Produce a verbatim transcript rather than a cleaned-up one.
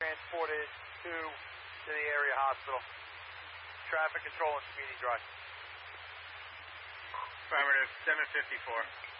transported to, to the area hospital. Traffic control and speedy drive. Affirmative, seven fifty-four.